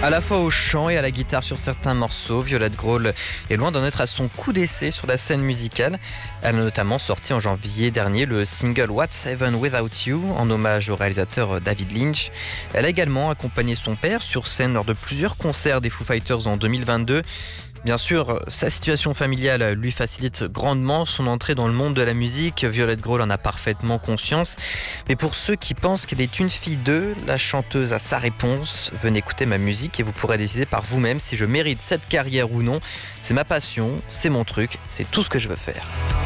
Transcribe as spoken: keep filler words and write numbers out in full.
À la fois au chant et à la guitare sur certains morceaux, Violette Grohl est loin d'en être à son coup d'essai sur la scène musicale. Elle a notamment sorti en janvier dernier le single What's Heaven Without You en hommage au réalisateur David Lynch. Elle a également accompagné son père sur scène lors de plusieurs concerts des Foo Fighters en deux mille vingt-deux. Bien sûr, sa situation familiale lui facilite grandement son entrée dans le monde de la musique. Violette Grohl en a parfaitement conscience. Mais pour ceux qui pensent qu'elle est une fille d'eux, la chanteuse a sa réponse. Venez écouter ma musique et vous pourrez décider par vous-même si je mérite cette carrière ou non. C'est ma passion, c'est mon truc, c'est tout ce que je veux faire.